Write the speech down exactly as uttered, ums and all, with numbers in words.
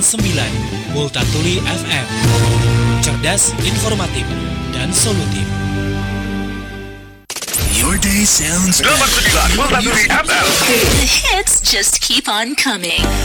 sembilan Multatuli F M. Cerdas, informatif, dan solutif. Your day sounds delapan puluh sembilan Multatuli F M. The hits just keep on coming.